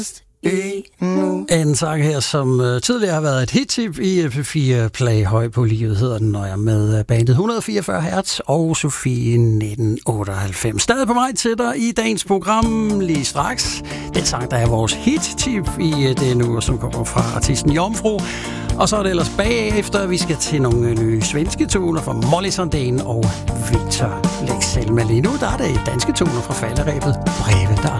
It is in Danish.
En sang her, som tidligere har været et hittip i P4 Play. Høj på livet hedder den, når jeg med bandet 144 Hertz og Sofie 1998. Stadig på vej til dig i dagens program lige straks. Den sang, der er vores hit-tip i det nu, som kommer fra artisten Jomfru. Og så er det ellers bagefter, vi skal til nogle nye svenske toner fra Molly Sandén og Victor Leksell. Men lige nu, der er det danske toner fra falderæbet Breve, der